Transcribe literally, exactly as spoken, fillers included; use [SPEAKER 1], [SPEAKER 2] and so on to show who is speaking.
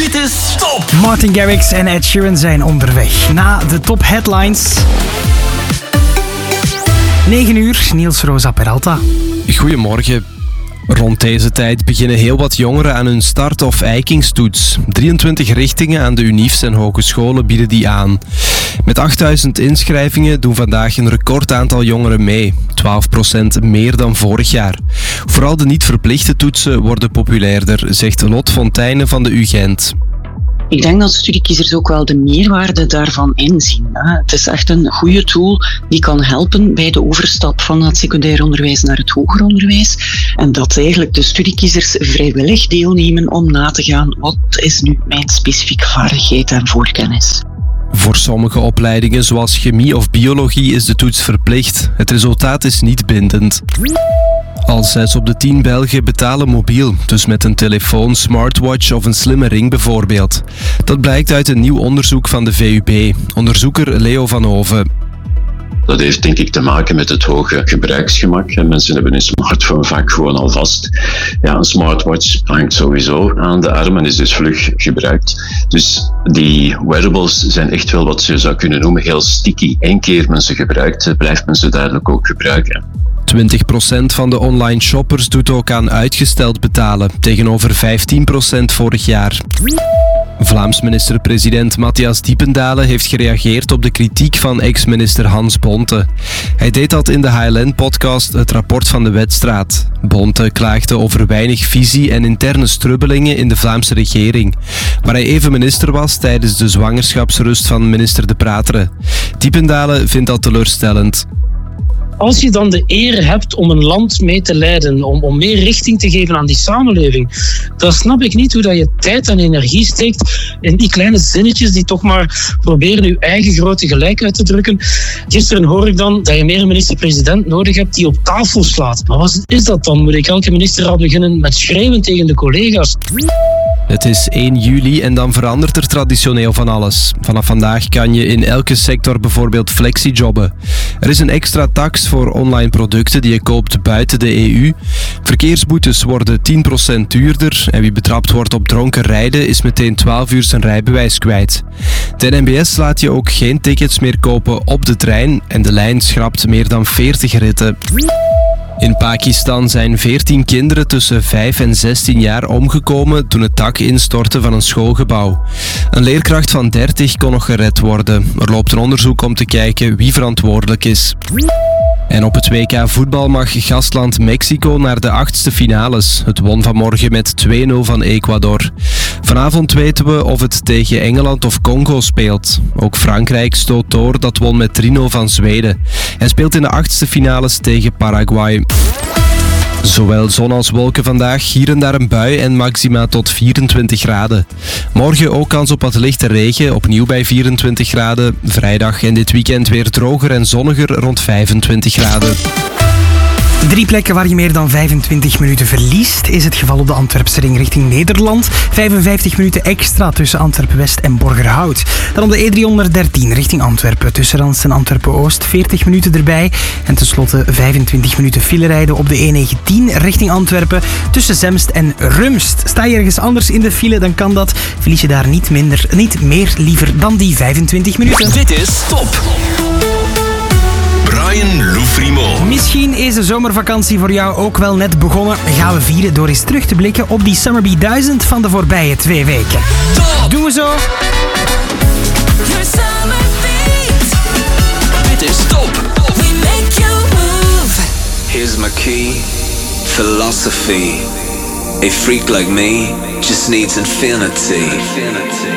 [SPEAKER 1] Dit is Top!
[SPEAKER 2] Martin Garrix en Ed Sheeran zijn onderweg na de top headlines. negen uur, Niels Rosa Peralta.
[SPEAKER 3] Goedemorgen. Rond deze tijd beginnen heel wat jongeren aan hun start- of eikingstoets. drieëntwintig richtingen aan de uniefs en hogescholen bieden die aan. Met achtduizend inschrijvingen doen vandaag een recordaantal jongeren mee. twaalf procent meer dan vorig jaar. Vooral de niet verplichte toetsen worden populairder, zegt Lot Fonteyne van de U Gent.
[SPEAKER 4] Ik denk dat studiekiezers ook wel de meerwaarde daarvan inzien. Het is echt een goede tool die kan helpen bij de overstap van het secundair onderwijs naar het hoger onderwijs. En dat eigenlijk de studiekiezers vrijwillig deelnemen om na te gaan wat is nu mijn specifieke vaardigheid en voorkennis.
[SPEAKER 3] Voor sommige opleidingen zoals chemie of biologie is de toets verplicht. Het resultaat is niet bindend. Al zes op de tien Belgen betalen mobiel, dus met een telefoon, smartwatch of een slimme ring bijvoorbeeld. Dat blijkt uit een nieuw onderzoek van de V U B. Onderzoeker Leo van Hoven.
[SPEAKER 5] Dat heeft denk ik te maken met het hoge gebruiksgemak. Mensen hebben hun smartphone vaak gewoon al vast. Ja, een smartwatch hangt sowieso aan de arm en is dus vlug gebruikt. Dus die wearables zijn echt wel wat je zou kunnen noemen heel sticky. Eén keer men ze gebruikt, blijft men ze duidelijk ook gebruiken.
[SPEAKER 3] twintig procent van de online shoppers doet ook aan uitgesteld betalen, tegenover vijftien procent vorig jaar. Vlaams minister-president Matthias Diependalen heeft gereageerd op de kritiek van ex-minister Hans Bonte. Hij deed dat in de H L N-podcast Het Rapport van de Wetstraat. Bonte klaagde over weinig visie en interne strubbelingen in de Vlaamse regering, waar hij even minister was tijdens de zwangerschapsrust van minister De Prateren. Diependalen vindt dat teleurstellend.
[SPEAKER 6] Als je dan de eer hebt om een land mee te leiden, om, om meer richting te geven aan die samenleving, dan snap ik niet hoe dat je tijd en energie steekt in die kleine zinnetjes die toch maar proberen je eigen grote gelijk uit te drukken. Gisteren hoor ik dan dat je meer een minister-president nodig hebt die op tafel slaat. Maar wat is dat dan? Moet ik elke ministerraad beginnen met schreeuwen tegen de collega's?
[SPEAKER 3] Het is één juli en dan verandert er traditioneel van alles. Vanaf vandaag kan je in elke sector bijvoorbeeld flexijobben. Er is een extra tax voor online producten die je koopt buiten de E U. Verkeersboetes worden tien procent duurder en wie betrapt wordt op dronken rijden is meteen twaalf uur zijn rijbewijs kwijt. De N M B S laat je ook geen tickets meer kopen op de trein en de lijn schrapt meer dan veertig ritten. In Pakistan zijn veertien kinderen tussen vijf en zestien jaar omgekomen toen het dak instortte van een schoolgebouw. Een leerkracht van dertig kon nog gered worden. Er loopt een onderzoek om te kijken wie verantwoordelijk is. En op het W K voetbal mag gastland Mexico naar de achtste finales. Het won vanmorgen met twee nul van Ecuador. Vanavond weten we of het tegen Engeland of Congo speelt. Ook Frankrijk stoot door, dat won met drie nul van Zweden. En speelt in de achtste finales tegen Paraguay. Zowel zon als wolken vandaag, hier en daar een bui en maxima tot vierentwintig graden. Morgen ook kans op wat lichte regen, opnieuw bij vierentwintig graden. Vrijdag en dit weekend weer droger en zonniger rond vijfentwintig graden.
[SPEAKER 2] Drie plekken waar je meer dan vijfentwintig minuten verliest is het geval op de Antwerpse ring richting Nederland. vijfenvijftig minuten extra tussen Antwerpen-West en Borgerhout. Dan op de E driehonderddertien richting Antwerpen tussen Rans en Antwerpen-Oost. veertig minuten erbij. En tenslotte vijfentwintig minuten filerijden op de E negentien richting Antwerpen tussen Zemst en Rumst. Sta je ergens anders in de file, dan kan dat. Verlies je daar niet, minder, niet meer liever dan die vijfentwintig minuten.
[SPEAKER 1] Dit is Top! Brian Loufrimo.
[SPEAKER 2] Misschien is de zomervakantie voor jou ook wel net begonnen. Gaan we vieren door eens terug te blikken op die Summerbee duizend van de voorbije twee weken.
[SPEAKER 1] Top!
[SPEAKER 2] Doen we zo.
[SPEAKER 1] Dit is Top!
[SPEAKER 7] We make you move.
[SPEAKER 8] Here's my key, philosophy. A freak like me just needs infinity.